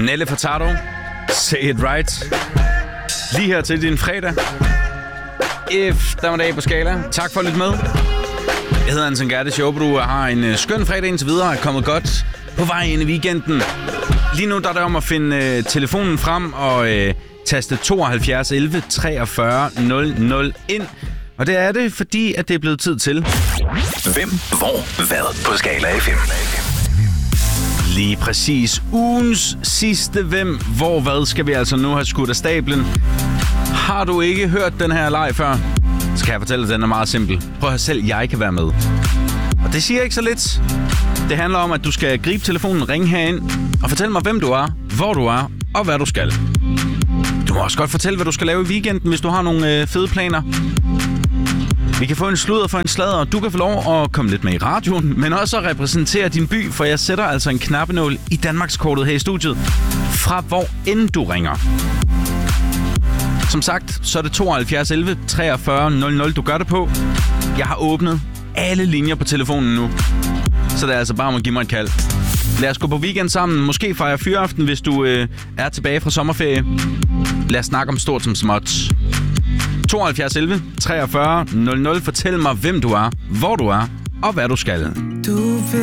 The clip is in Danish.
Nelle Furtado, Say It Right. Lige her til din fredag. Eftermiddag på Skala. Tak for at lytte med. Jeg hedder Anton Gertes. Jeg håber, du har en skøn fredag indtil videre. Er kommet godt på vej ind i weekenden. Lige nu der er det om at finde telefonen frem og taste 72 11 43 00 ind. Og det er det, fordi at det er blevet tid til... Hvem, hvor, hvad på Skala FM. Lige præcis. Ugens sidste hvem, hvor, hvad skal vi altså nu have skudt af stablen. Har du ikke hørt den her leg før, skal jeg fortælle, at den er meget simpel. Prøv at høre selv, jeg kan være med. Og det siger ikke så lidt. Det handler om, at du skal gribe telefonen, ringe herind og fortælle mig, hvem du er, hvor du er og hvad du skal. Du må også godt fortælle, hvad du skal lave i weekenden, hvis du har nogle fede planer. Vi kan få en sludder for en sladder, og du kan få lov at komme lidt med i radioen, men også at repræsentere din by, for jeg sætter altså en knappenål i Danmarkskortet her i studiet, fra hvor end du ringer. Som sagt, så er det 72 11 43 00, du gør det på. Jeg har åbnet alle linjer på telefonen nu, så det er altså bare om at give mig et kald. Lad os gå på weekend sammen, måske fejre fyraften, hvis du er tilbage fra sommerferie. Lad os snakke om stort som småt. 72 11 43 00. Fortæl mig, hvem du er, hvor du er og hvad du skal. Du